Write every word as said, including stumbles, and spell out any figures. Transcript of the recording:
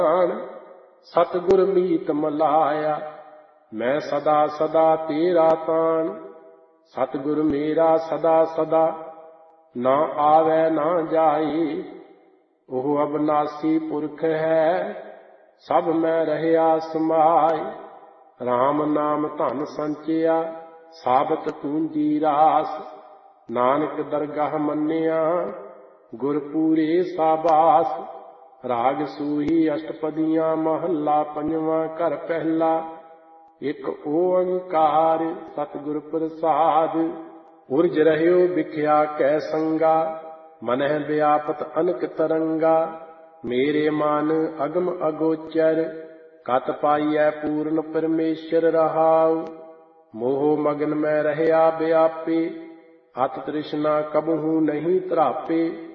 सतगुर मीत मलाया, मैं सदा सदा तेरा तान। सतगुर मेरा सदा सदा, ना आवे ना जाए। ओह अबनासी पुरख है, सब मैं रहया समाए। राम नाम धन संचिया, साबत पूंजी रास। नानक दरगाह मन्निया, गुरपूरे साबास। राग सूही अष्टपदियां, महला पंजवां घर पहला। एक ओंकार सतगुर प्रसाद, उर्ज रहयो बिख्या कै संगा। मनह व्यापत अनक तरंगा, मेरे मन अगम अगोचर। कत पाइयै पूर्ण परमेश्वर रहाउ, मोह मगन में रहया व्यापे। अत तृष्णा कबहू नहीं तरापे।